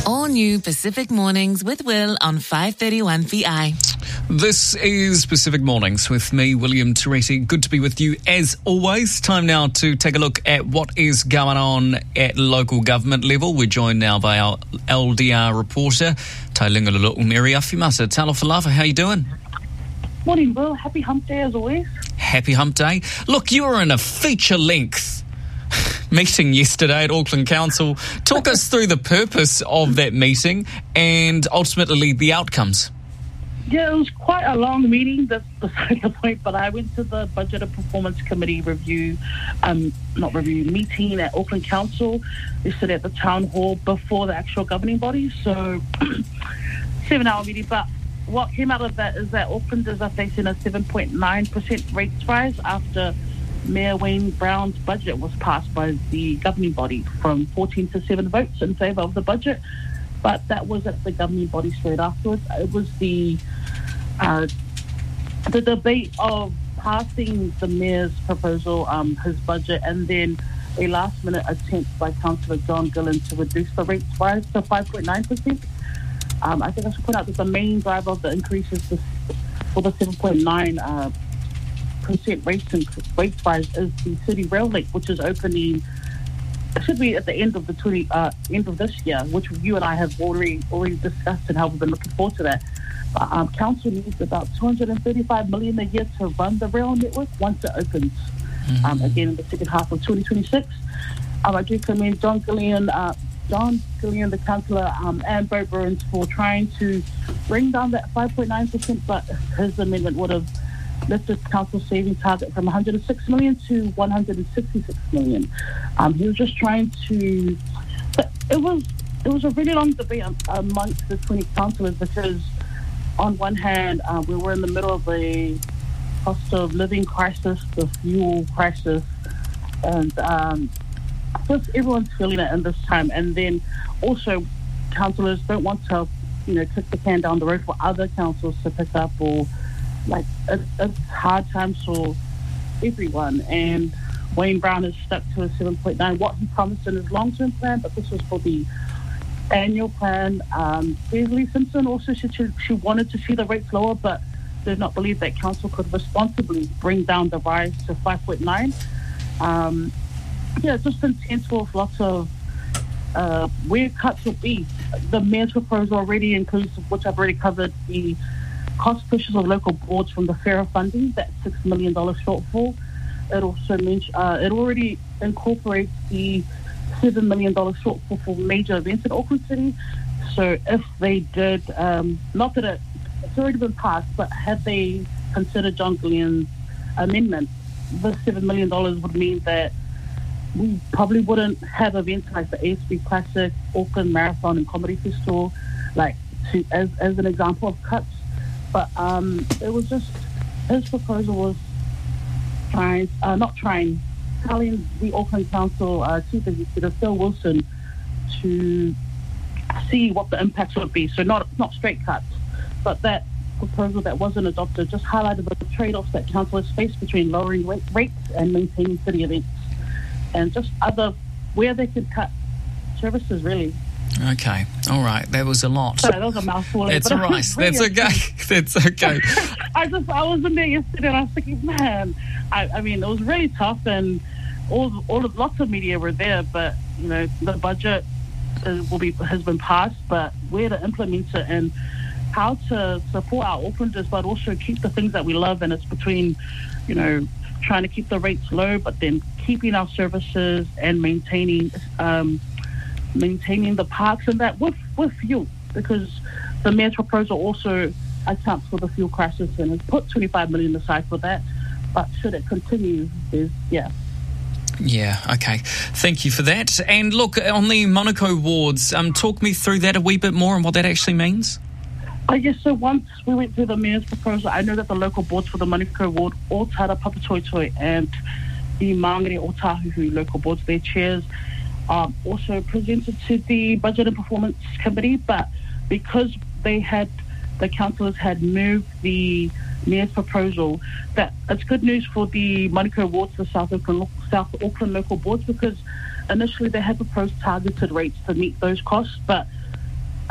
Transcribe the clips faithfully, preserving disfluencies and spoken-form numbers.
All new Pacific Mornings with Will on five thirty-one V I. This is Pacific Mornings with me, William Toretti. Good to be with you as always. Time now to take a look at what is going on at local government level. We're joined now by our L D R reporter, Tailunga Umeri Afimata. Talofa lava, how you doing? Morning, Will. Happy hump day as always. Happy hump day. Look, you were in a feature-length meeting yesterday at Auckland Council. Talk us through the purpose of that meeting and ultimately the outcomes. Yeah, it was quite a long meeting, that's beside the point, but I went to the Budget and Performance Committee review, um, not review, meeting at Auckland Council yesterday at the Town Hall before the actual governing body, so seven-hour meeting. But what came out of that is that Aucklanders are facing a seven point nine percent rates rise after Mayor Wayne Brown's budget was passed by the governing body from fourteen to seven votes in favour of the budget. But that was at the governing body straight afterwards. It was the uh, the debate of passing the mayor's proposal, um, his budget, and then a last-minute attempt by Councillor John Gillen to reduce the rates rise to five point nine percent. Um, I think I should point out that the main driver of the increase is the, for the seven point nine uh, percent rate rate rise is the City Rail Link, which is opening. It should be at the end of the twenty uh, end of this year, which you and I have already already discussed and how we've been looking forward to that. But um, council needs about two hundred thirty-five million dollars a year to run the rail network once it opens. Mm-hmm. Um, again in the second half of twenty twenty-six. Um, I do commend John Gillian, uh, John Gillian, the councillor, um, and Bo Burns for trying to bring down that five point nine percent. But his amendment would have lifted council saving target from one hundred six million to one hundred sixty-six million. Um, he was just trying to. It was it was a really long debate amongst the twenty councillors because, on one hand, uh, we were in the middle of a cost of living crisis, the fuel crisis, and um, just everyone's feeling it in this time. And then also, councillors don't want to, you know, kick the can down the road for other councils to pick up or. Like, it's, it's hard times for everyone, and Wayne Brown is stuck to a seven point nine, what he promised in his long-term plan, but this was for the annual plan. Um, Beverly Simpson also said she, she wanted to see the rates lower, but did not believe that council could responsibly bring down the rise to five point nine. Um, yeah, just intense with lots of uh, where cuts will be. The mayor's proposal already includes, which I've already covered, the cost pressures of local boards from the FARA funding, that six million dollars shortfall. It also mentioned, uh, it already incorporates the seven million dollars shortfall for major events in Auckland City. So if they did, um, not that it, it's already been passed, but had they considered John Gillian's amendment, the seven million dollars would mean that we probably wouldn't have events like the A S B Classic, Auckland Marathon and Comedy Festival, like to, as, as an example of cuts. But um, it was just, his proposal was trying, uh, not trying, telling the Auckland Council uh, Chief Executive Phil Wilson to see what the impacts would be. So not not straight cuts, but that proposal that wasn't adopted just highlighted the trade-offs that councillors face between lowering rates and maintaining city events, and just other, where they could cut services really. Okay, all right. That was a lot. Sorry, that was a mouthful. That's all right. That's okay. That's okay. I just, I was in there yesterday and I was thinking, man, I, I mean, it was really tough, and all, all of, lots of media were there, but you know, the budget is, will be has been passed, but where to implement it and how to support our Aucklanders, but also keep the things that we love, and it's between, you know, trying to keep the rates low, but then keeping our services and maintaining. Um, maintaining the parks and that with, with fuel, because the mayor's proposal also accounts for the fuel crisis and has put twenty-five million dollars aside for that. But should it continue, is yeah. Yeah, okay. Thank you for that. And look, on the Manukau wards, um, talk me through that a wee bit more and what that actually means. I guess so. Once we went through the mayor's proposal, I know that the local boards for the Manukau ward, all Tara Papatoetoe and the Māngere Otahuhu local boards, their chairs, Um, also presented to the Budget and Performance Committee, but because they had, the councillors had moved the mayor's proposal, that it's good news for the Manukau wards, the South Auckland, South Auckland local boards, because initially they had proposed targeted rates to meet those costs, but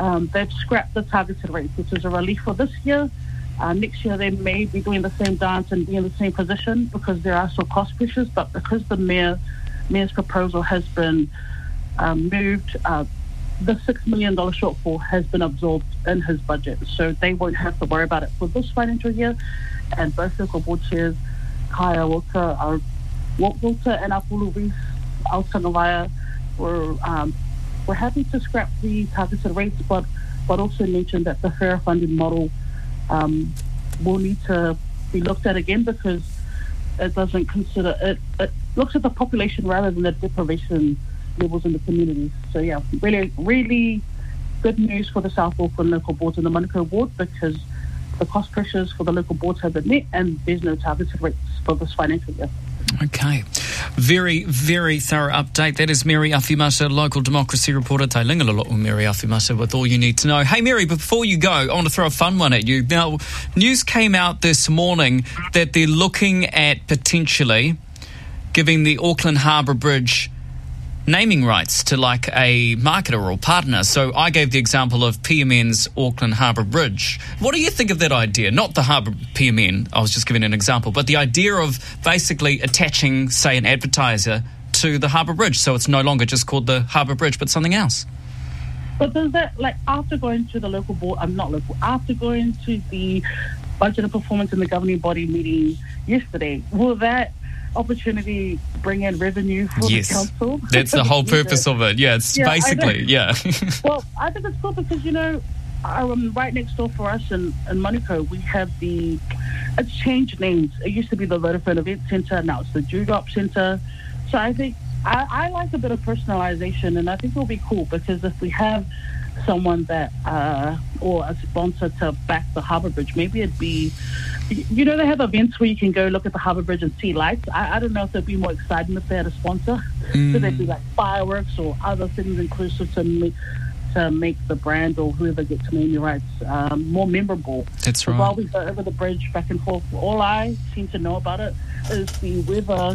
um, they've scrapped the targeted rates, which is a relief for this year. Uh, next year they may be doing the same dance and be in the same position because there are still cost pressures, but because the mayor mayor's proposal has been um, moved, uh, the six million dollars shortfall has been absorbed in his budget, so they won't have to worry about it for this financial year. And both local board chairs, Kaya Walter, our Walter and Apulu Reese, Aotangawaya, were um, were happy to scrap the targeted rates, but but also mentioned that the fair funding model um, will need to be looked at again because it doesn't consider it. It looks at the population rather than the deprivation levels in the communities. So yeah, really, really good news for the South Auckland local boards and the Manukau ward because the cost pressures for the local boards have been met and there's no targeted rates for this financial year. Okay. Very, very thorough update. That is Mary Awhimata, local democracy reporter. Tai Lingalolo Mary Awhimata with all you need to know. Hey, Mary, before you go, I want to throw a fun one at you. Now, news came out this morning that they're looking at potentially giving the Auckland Harbour Bridge naming rights to like a marketer or partner. So I gave the example of P M N's Auckland Harbour Bridge. What do you think of that idea? Not the Harbour P M N, I was just giving an example, but the idea of basically attaching, say, an advertiser to the Harbour Bridge, so it's no longer just called the Harbour Bridge, but something else. But does that, like, after going to the local board, I'm not local, after going to the budget and performance in the governing body meeting yesterday, will that opportunity bring in revenue for yes. the council? That's the whole purpose of it. Yeah, it's yeah, basically, yeah. Well, I think it's cool because, you know, um, right next door for us in, in Manukau, we have the, it's changed names. It used to be the Vodafone Event Centre, now it's the Dewdrop Centre. So I think, I, I like a bit of personalisation, and I think it'll be cool because if we have someone that, uh, or a sponsor to back the Harbour Bridge, maybe it'd be, you know, they have events where you can go look at the Harbour Bridge and see lights. I, I don't know if it'd be more exciting if they had a sponsor. Mm. So there'd be like fireworks or other things inclusive to make, to make the brand or whoever gets to name your rights um, more memorable. That's so right. While we go over the bridge back and forth, all I seem to know about it is the weather,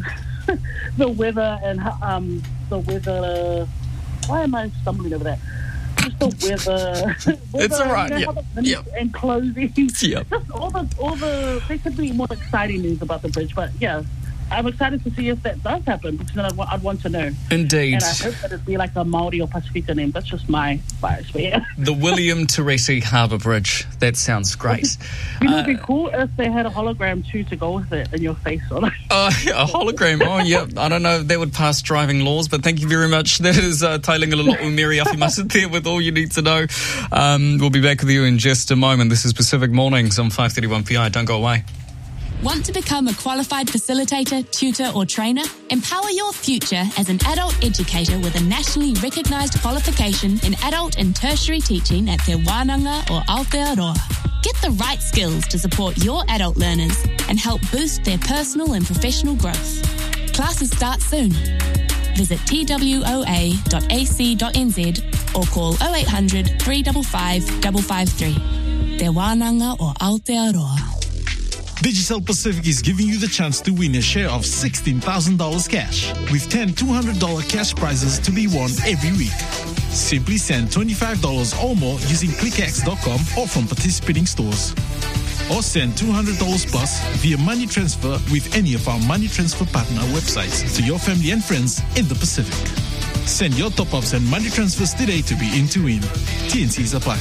the weather and um, the weather. Why am I stumbling over that? Just the weather. weather it's all right. You know, Yep. Yep. And closing. Yep. Just all the all the. There could be more exciting news about the bridge, but yeah. I'm excited to see if that does happen because then I'd, I'd want to know. Indeed. And I hope that it'd be like a Māori or Pacifica name. That's just my bias. But yeah. The William Teresi Harbour Bridge. That sounds great. You know, it'd be cool if they had a hologram too to go with it in your face on it. Uh, a hologram. Oh, yeah. I don't know if that would pass driving laws, but thank you very much. That is uh, Tai Lingalolo Mary Awhimata there with all you need to know. Um, we'll be back with you in just a moment. This is Pacific Mornings on five thirty-one P I. Don't go away. Want to become a qualified facilitator, tutor or trainer? Empower your future as an adult educator with a nationally recognised qualification in adult and tertiary teaching at Te Wānanga or Aotearoa. Get the right skills to support your adult learners and help boost their personal and professional growth. Classes start soon. Visit t w o a dot a c dot n z or call oh eight hundred, three five five, five five three. Te Wānanga or Aotearoa. Digicel Pacific is giving you the chance to win a share of sixteen thousand dollars cash, with ten two hundred dollars cash prizes to be won every week. Simply send twenty-five dollars or more using click x dot com or from participating stores. Or send two hundred dollars plus via money transfer with any of our money transfer partner websites to your family and friends in the Pacific. Send your top-ups and money transfers today to be in to win. T and Cs apply.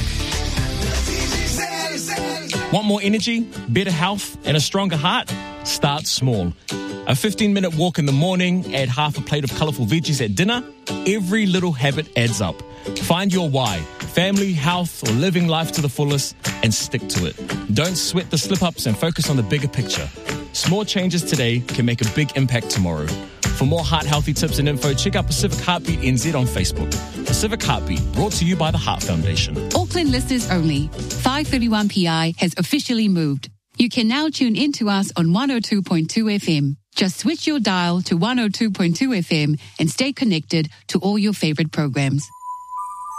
Want more energy, better health, and a stronger heart? Start small. A fifteen-minute walk in the morning, add half a plate of colourful veggies at dinner. Every little habit adds up. Find your why, family, health, or living life to the fullest, and stick to it. Don't sweat the slip-ups and focus on the bigger picture. Small changes today can make a big impact tomorrow. For more heart-healthy tips and info, check out Pacific Heartbeat N Z on Facebook. Pacific Heartbeat, brought to you by the Heart Foundation. Auckland listeners only. five thirty-one P I has officially moved. You can now tune in to us on one oh two point two F M. Just switch your dial to one oh two point two F M and stay connected to all your favourite programs.